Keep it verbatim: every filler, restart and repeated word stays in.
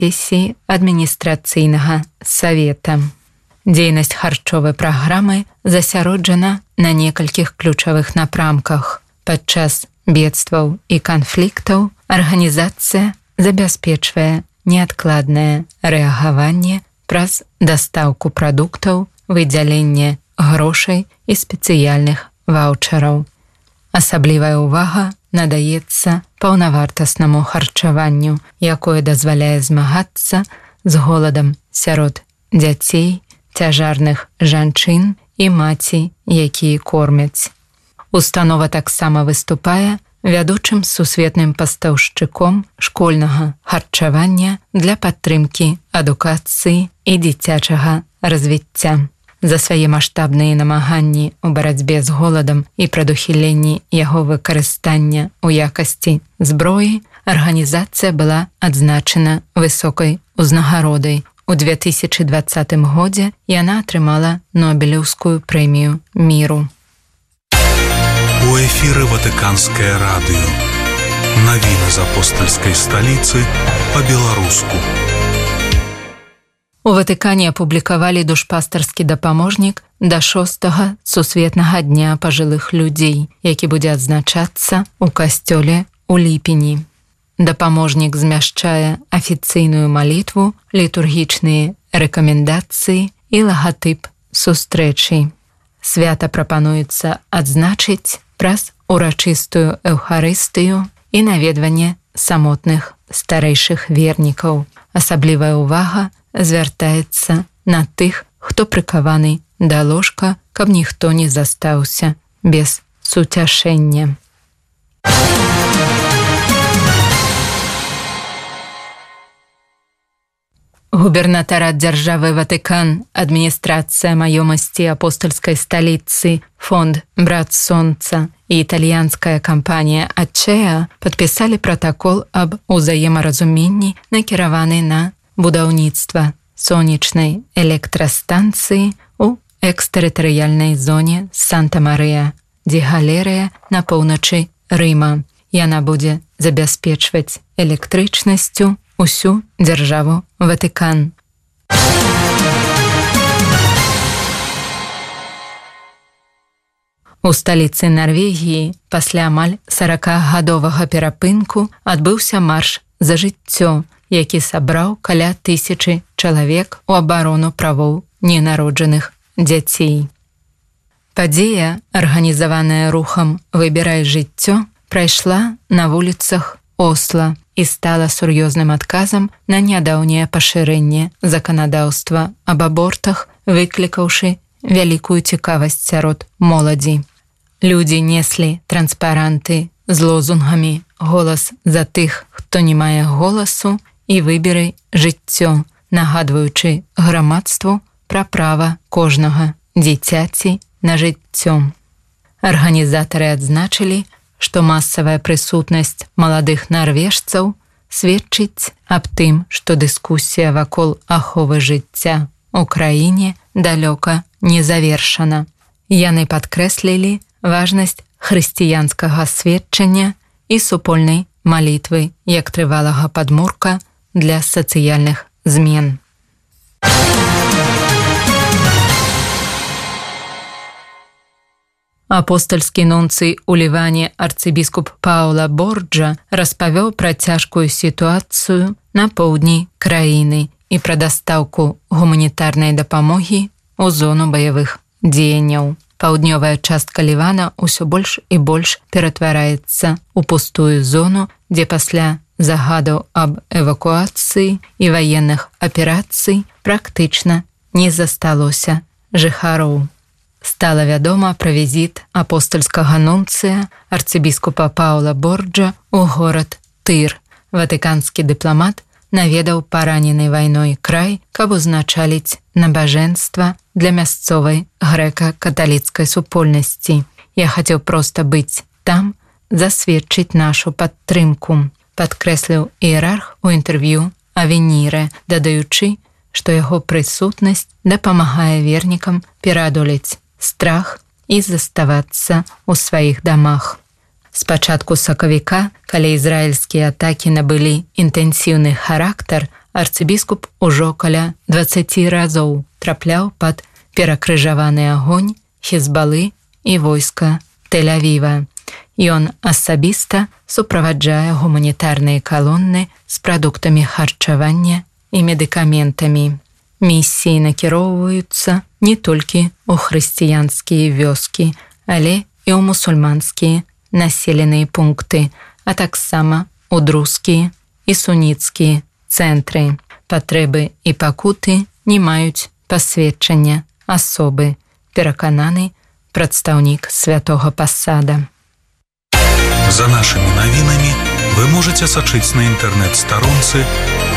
сесіі адміністрацыйнага савета. Дзейнасць харчовай праграмы засяроджана на некалькіх ключавых напрамках. Падчас бедстваў і канфліктаў арганізацыя забяспечвае неадкладнае рэагаванне праз дастаўку прадуктаў, выдзяленне грошай і спецыяльных ваўчараў. Асаблівая ўвага надаецца паўнавартаснаму харчаванню, якое дазваляе змагацца з голадам сярод дзяцей, цяжарных жанчын і маці, якія кормяць. Установа таксама выступае вядучым сусветным пастаўшчыком школьнага харчавання для падтрымкі адукацыі і дзіцячага развіцця. За свае маштабныя намаганні ў барацьбе з голадам і прадухіленні яго выкарыстання ў якасці зброі, арганізацыя была адзначана высокай узнагародай. У две тысячы двадцатым годзе яна атрымала Нобелеўскую прэмію міру. У эфіры Ватыканскае радыё. Навіны з апостальскай сталіцы па-беларуску. У Ватыкане апублікавалі душпастарскі дапаможнік да шостага сусветнага дня пажылых людзей, які будзе адзначацца ў касцёле ў ліпені. Дапаможнік змяшчае афіцыйную малітву, літургічныя рэкамендацыі і лагатып сустрэчы. Свята прапануецца адзначыць праз урачыстую эўхарыстыю і наведванне самотных старэйшых вернікаў. Асаблівая ўвага звяртаецца на тых, хто прыкаваны да ложка, каб ніхто не застаўся без суцяшэння. Губернатарат дзяржавы Ватыкан, адміністрацыя маёмасці апостальскай сталіцы, фонд «Брат Сонца» і італьянская кампанія «Ачеа» падпісалі пратакол аб узаемаразуменні, накіраваны на будаўніцтва сонечнай электрастанцыі ў экстэрытарыяльнай зоне Санта-Марыя-ді-Галерыя на поўначы Рыма. Яна будзе забяспечваць электрычнасцю усю дзяржаву Ватыкан. У сталіцы Нарвегіі пасля амаль саракагадовага перапынку адбыўся марш за жыццё, які сабраў каля тысячы чалавек у абарону правоў ненароджаных дзяцей. Падзея, арганізаваная рухам «Выбірай жыццё», прайшла на вуліцах Осла і стала сур'ёзным адказам на нядаўняе пашырэнне заканадаўства аб абортах, выклікаўшы вялікую цікавасць сярод моладзі. Людзі неслі транспаранты з лозунгамі «Голас за тых, хто не мае голасу» і «Выбірай жыццё», нагадваючы грамадству пра права кожнага дзіцяці на жыццё. Арганізатары адзначылі, што масавая прысутнасць маладых нарвежцаў сведчыць аб тым, што дыскусія вакол аховы жыцця ў краіне далёка не завершана. Яны падкрэслілі важнасць хрысціянскага сведчання і супольнай малітвы як трывалага падмурка для сацыяльных змен. Апостальскі нунцый у Ліване арцыбіскуп Паула Борджа распавёў пра цяжкую сітуацыю на поўдні краіны і пра дастаўку гуманітарнай дапамогі ў зону баявых дзеянняў. Паўднёвая частка Лівана ўсё больш і больш ператвараецца ў пустую зону, дзе пасля загадаў аб эвакуацыі і ваенных аперацый практычна не засталося жыхароў. Стала вядома пра візіт апостальскага нунцыя арцыбіскупа Паула Борджа ў горад Тыр. Ватыканскі дыпламат наведаў паранены вайной край, каб узначаліць набажэнства для мясцовай грэка-каталіцкай супольнасці. Я хацеў проста быць там, засведчыць нашу падтрымку, падкрэсліў іерарх у інтэрв'ю Авенірэ, дадаючы, што яго прысутнасць дапамагае вернікам пераадолець страх і заставацца ў сваіх дамах. З пачатку сакавіка, калі ізраільскія атакі набылі інтэнсіўны характар, арцыбіскуп ужо каля дваццаці разоў трапляў пад перакрыжаваны агонь Хезбалы і войска Тель-Авіва. Ён асабіста суправаджае гуманітарныя калоны з прадуктамі харчавання і медыкаментамі. Місіі накіроўваюцца не толькі ў хрысціянскія вёскі, але і ў мусульманскія населеныя пункты, а таксама у друзкія і суніцкія цэнтры. Патрэбы і пакуты не маюць пасведчання асобы, перакананы прадстаўнік святога пасада. За нашими навінамі вы можете сачыць на інтэрнэт-старонцы